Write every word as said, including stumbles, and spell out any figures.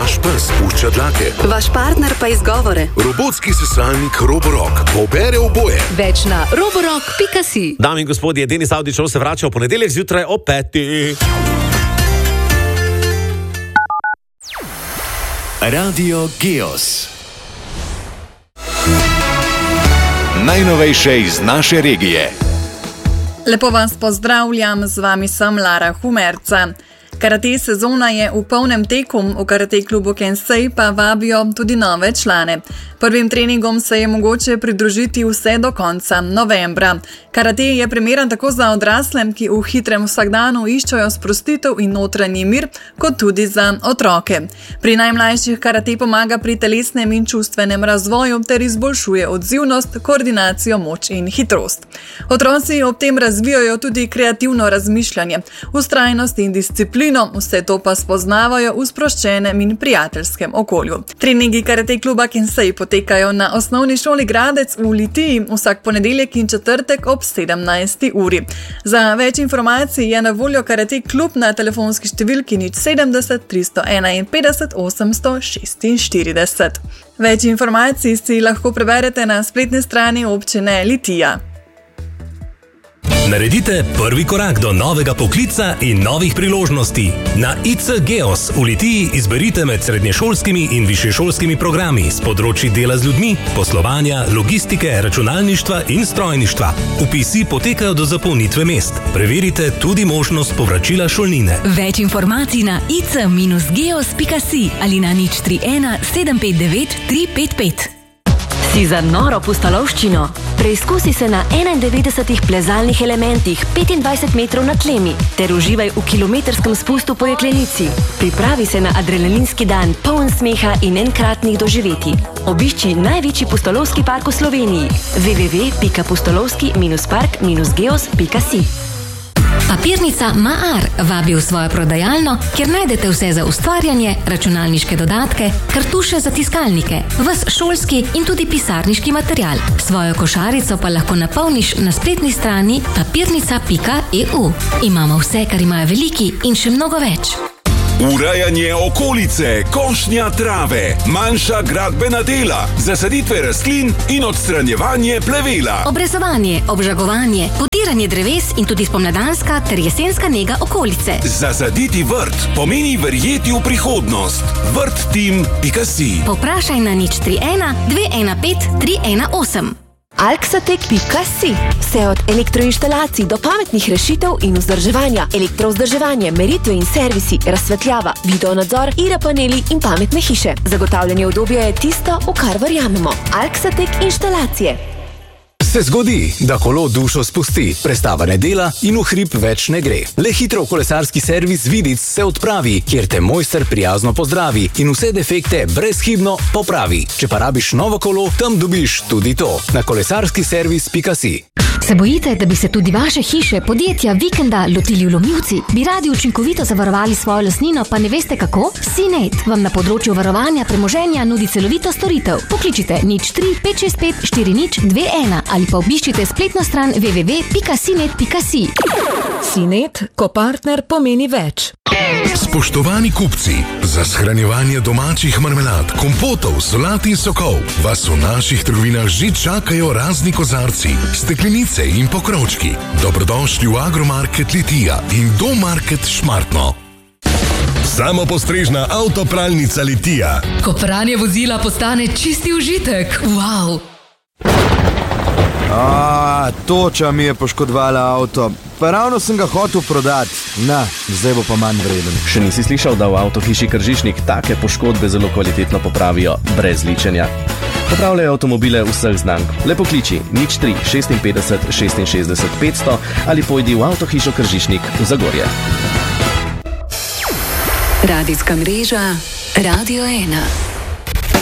Vaš pes pušča dlake. Vaš partner pa izgovore. Robotski sesalnik Roborock pobere oboje. Več na roborock pika si. Dame in gospodje, Denis Avdić se vrača v ponedeljek zjutraj ob petih. Radio Geos. Najnovejše iz naše regije. Lepo vas pozdravljam, z vami sem Lara Humerca. Karate sezona je v polnem teku, v karate klubu Kensei pa vabijo tudi nove člane. Prvim treningom se je mogoče pridružiti vse do konca novembra. Karate je primeren tako za odrasle, ki v hitrem vsakdanu iščejo sprostitev in notranji mir, kot tudi za otroke. Pri najmlajših karate pomaga pri telesnem in čustvenem razvoju ter izboljšuje odzivnost, koordinacijo, moč in hitrost. Otroci ob tem razvijajo tudi kreativno razmišljanje, vztrajnost in disciplino, vse to pa spoznavajo v sproščenem in prijateljskem okolju. Treningi karate kluba Kensei potekajo na osnovni šoli Gradec v Litiji vsak ponedeljek in četrtek ob sedemnajsti uri. Za več informacij je na voljo karate klub na telefonski številki nič sedemdeset tristo enainpetdeset osemsto šestinštirideset. Več informacij si lahko preberete na spletni strani občine Litija. Naredite prvi korak do novega poklica in novih priložnosti. Na I C Geos v Litiji izberite med srednješolskimi in višješolskimi programi s področji dela z ljudmi, poslovanja, logistike, računalništva in strojništva. Vpisi potekajo do zapolnitve mest. Preverite tudi možnost povračila šolnine. Več informacij na i c geos pika si ali na nič tri ena sedem pet devet tri pet pet. Si za noro pustolovščino? Preizkusi se na enaindevetdesetih plezalnih elementih petindvajset metrov nad tlemi ter uživaj v kilometrskem spustu po jeklenici. Pripravi se na adrenalinski dan, poln smeha in enkratnih doživetij. Obišči največji pustolovski park v Sloveniji w w w pika pustolovski park geos pika si. Papirnica Maar vabi v svojo prodajalno, kjer najdete vse za ustvarjanje, računalniške dodatke, kartuše za tiskalnike, ves šolski in tudi pisarniški material. Svojo košarico pa lahko napolniš na spletni strani papirnica pika e u. Imamo vse, kar imajo veliki in še mnogo več. Urejanje okolice, košnja trave, manjša gradbena dela, zasaditve rastlin in odstranjevanje plevela. Obrezovanje, obžagovanje, podiranje dreves in tudi spomladanska ter jesenska nega okolice. Zasaditi vrt pomeni verjeti v prihodnost. vrtteam pika si. Povprašaj na nič tri ena dve ena pet tri ena osem. alksatek pika si. Vse od elektroinštalacij do pametnih rešitev in vzdrževanja. Elektrovzdrževanje, meritve in servisi, razsvetljava, videonadzor, I R paneli in pametne hiše. Zagotavljanje udobja je tisto, v kar verjamemo. Alksatek inštalacije. Se zgodi, da kolo dušo spusti, prestava ne dela in v hrib več ne gre. Le hitro kolesarski servis Vidic se odpravi, kjer te mojster prijazno pozdravi in vse defekte brezhibno popravi. Če pa rabiš novo kolo, tam dobiš tudi to. Na kolesarski servis pika si. Se bojite, da bi se tudi vaše hiše, podjetja, vikenda lotili vlomilci? Bi radi učinkovito zavarovali svojo lastnino, pa ne veste kako? Sinet vam na področju varovanja premoženja nudi celovito storitev. Pokličite nič tri pet šest pet štiri nič dve ena ali pa obiščite spletno stran w w w pika sinet pika si. Sinet, ko partner pomeni več. Spoštovani kupci, za shranjevanje domačih marmelad, kompotov, solat in sokov vas v naših trgovinah že čakajo razni kozarci, steklenice in pokrovčki. Dobrodošli v Agromarket Litija in Domarket Šmartno. Samopostrežna avtopralnica Litija. Ko pranje vozila postane čisti užitek. Wow! A, toča mi je poškodovala avto. Pa ravno sem ga hotel prodati. Na, zdaj bo pa manj vreden. Še nisi slišal, da v avtohiši Kržišnik take poškodbe zelo kvalitetno popravijo brez ličenja? Popravljajo avtomobile vseh znamk. Le pokliči nič tri šestinpetdeset šestinšestdeset petsto ali pojdi v avtohišo Kržišnik v Zagorje. Radijska mreža Radio ena.